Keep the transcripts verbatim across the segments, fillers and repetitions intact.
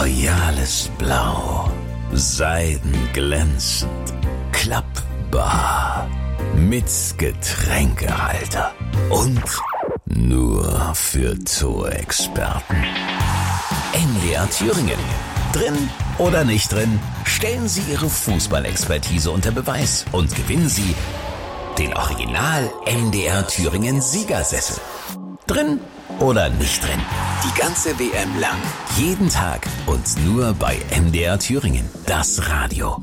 royales Blau, seidenglänzend, klappbar, mit Getränkehalter und nur für Zoo-Experten. M D R Thüringen. Drin oder nicht drin, stellen Sie Ihre Fußballexpertise unter Beweis und gewinnen Sie den Original M D R Thüringen Siegersessel. Drin oder nicht drin, die ganze W M lang, jeden Tag und nur bei M D R Thüringen, das Radio.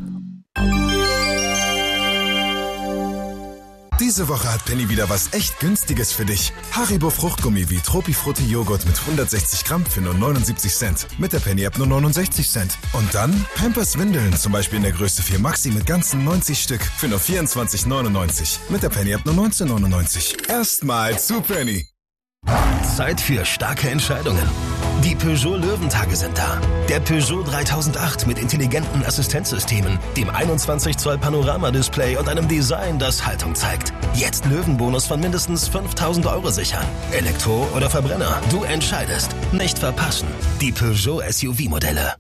Diese Woche hat Penny wieder was echt Günstiges für dich. Haribo Fruchtgummi wie Tropifrutti Joghurt mit hundertsechzig Gramm für nur neunundsiebzig Cent. Mit der Penny-App nur neunundsechzig Cent. Und dann Pampers Windeln, zum Beispiel in der Größe vier Maxi mit ganzen neunzig Stück für nur vierundzwanzig neunundneunzig. Mit der Penny-App nur neunzehn neunundneunzig. Erstmal zu Penny. Zeit für starke Entscheidungen. Die Peugeot Löwentage sind da. Der Peugeot dreitausendacht mit intelligenten Assistenzsystemen, dem einundzwanzig Zoll Panorama-Display und einem Design, das Haltung zeigt. Jetzt Löwenbonus von mindestens fünftausend Euro sichern. Elektro oder Verbrenner, du entscheidest. Nicht verpassen. Die Peugeot S U V-Modelle.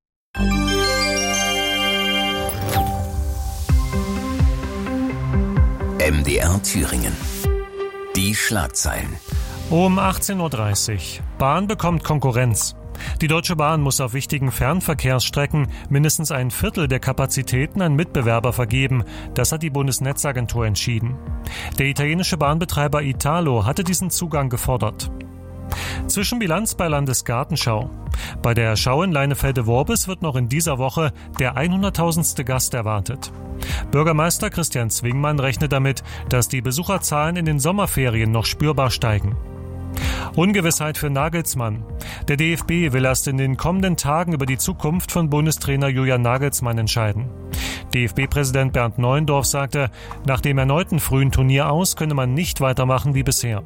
M D R Thüringen. Die Schlagzeilen. Um achtzehn Uhr dreißig. Bahn bekommt Konkurrenz. Die Deutsche Bahn muss auf wichtigen Fernverkehrsstrecken mindestens ein Viertel der Kapazitäten an Mitbewerber vergeben. Das hat die Bundesnetzagentur entschieden. Der italienische Bahnbetreiber Italo hatte diesen Zugang gefordert. Zwischenbilanz bei Landesgartenschau. Bei der Schau in Leinefelde-Worbis wird noch in dieser Woche der hunderttausendste Gast erwartet. Bürgermeister Christian Zwingmann rechnet damit, dass die Besucherzahlen in den Sommerferien noch spürbar steigen. Ungewissheit für Nagelsmann. Der D F B will erst in den kommenden Tagen über die Zukunft von Bundestrainer Julian Nagelsmann entscheiden. D F B-Präsident Bernd Neuendorf sagte, nach dem erneuten frühen Turnier aus könne man nicht weitermachen wie bisher.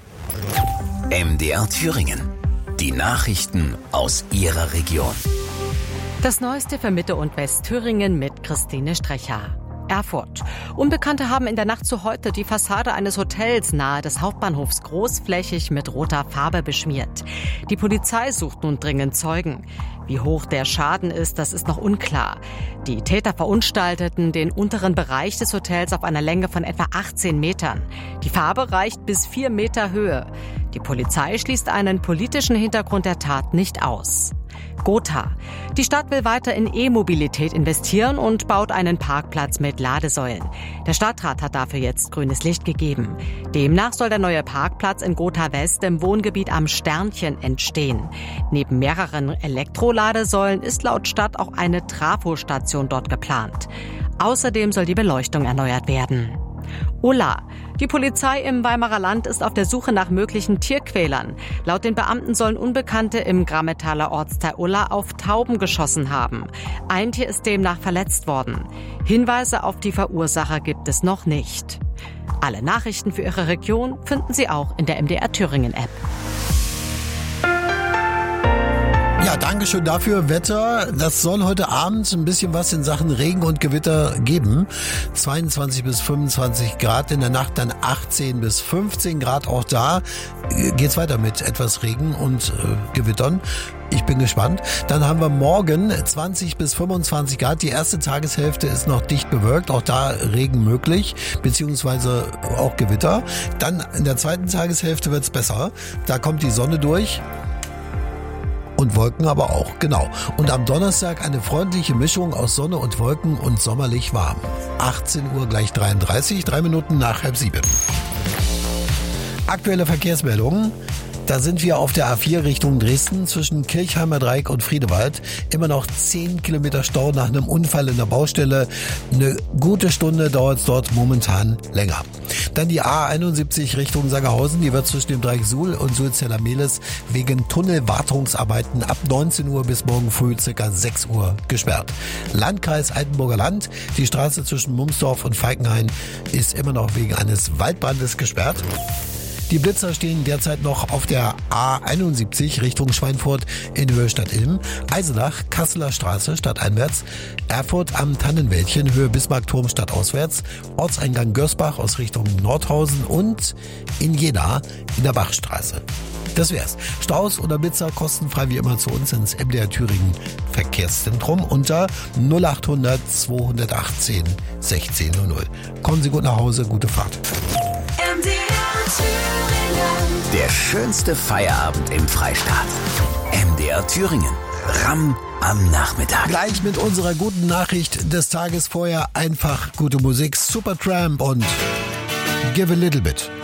M D R Thüringen. Die Nachrichten aus Ihrer Region. Das Neueste für Mitte und Westthüringen mit Christine Strecher. Erfurt. Unbekannte haben in der Nacht zu heute die Fassade eines Hotels nahe des Hauptbahnhofs großflächig mit roter Farbe beschmiert. Die Polizei sucht nun dringend Zeugen. Wie hoch der Schaden ist, das ist noch unklar. Die Täter verunstalteten den unteren Bereich des Hotels auf einer Länge von etwa achtzehn Metern. Die Farbe reicht bis vier Meter Höhe. Die Polizei schließt einen politischen Hintergrund der Tat nicht aus. Gotha. Die Stadt will weiter in E-Mobilität investieren und baut einen Parkplatz mit Ladesäulen. Der Stadtrat hat dafür jetzt grünes Licht gegeben. Demnach soll der neue Parkplatz in Gotha West im Wohngebiet am Sternchen entstehen. Neben mehreren Elektroladesäulen ist laut Stadt auch eine Trafostation dort geplant. Außerdem soll die Beleuchtung erneuert werden. Ulla. Die Polizei im Weimarer Land ist auf der Suche nach möglichen Tierquälern. Laut den Beamten sollen Unbekannte im Grammetaler Ortsteil Ulla auf Tauben geschossen haben. Ein Tier ist demnach verletzt worden. Hinweise auf die Verursacher gibt es noch nicht. Alle Nachrichten für Ihre Region finden Sie auch in der M D R Thüringen App. Ja, danke schön dafür. Wetter, das soll heute Abend ein bisschen was in Sachen Regen und Gewitter geben. zweiundzwanzig bis fünfundzwanzig Grad, in der Nacht dann achtzehn bis fünfzehn Grad. Auch da geht's weiter mit etwas Regen und äh, Gewittern. Ich bin gespannt. Dann haben wir morgen zwanzig bis fünfundzwanzig Grad. Die erste Tageshälfte ist noch dicht bewölkt. Auch da Regen möglich, beziehungsweise auch Gewitter. Dann in der zweiten Tageshälfte wird's besser. Da kommt die Sonne durch. Und Wolken aber auch, genau. Und am Donnerstag eine freundliche Mischung aus Sonne und Wolken und sommerlich warm. achtzehn Uhr gleich dreiunddreißig, drei Minuten nach halb sieben. Aktuelle Verkehrsmeldungen. Da sind wir auf der A vier Richtung Dresden zwischen Kirchheimer Dreieck und Friedewald. Immer noch zehn Kilometer Stau nach einem Unfall in der Baustelle. Eine gute Stunde dauert es dort momentan länger. Dann die A einundsiebzig Richtung Sangerhausen. Die wird zwischen dem Dreieck Suhl und Suhl-Zeller-Mehlis wegen Tunnelwartungsarbeiten ab neunzehn Uhr bis morgen früh ca. sechs Uhr gesperrt. Landkreis Altenburger Land. Die Straße zwischen Mumsdorf und Falkenhain ist immer noch wegen eines Waldbrandes gesperrt. Die Blitzer stehen derzeit noch auf der A einundsiebzig Richtung Schweinfurt in Höhe Stadt-Ilm, Eisenach, Kasseler Straße stadteinwärts, Erfurt am Tannenwäldchen Höhe Bismarckturm stadtauswärts, Ortseingang Görsbach aus Richtung Nordhausen und in Jena in der Bachstraße. Das wär's. Staus oder Blitzer kostenfrei wie immer zu uns ins M D R Thüringen Verkehrszentrum unter null acht hundert zweihundertachtzehn sechzehn null null. Kommen Sie gut nach Hause, gute Fahrt. M D R Thüringen. Der schönste Feierabend im Freistaat. M D R Thüringen. Ramm am Nachmittag. Gleich mit unserer guten Nachricht des Tages vorher einfach gute Musik. Supertramp und Give a Little Bit.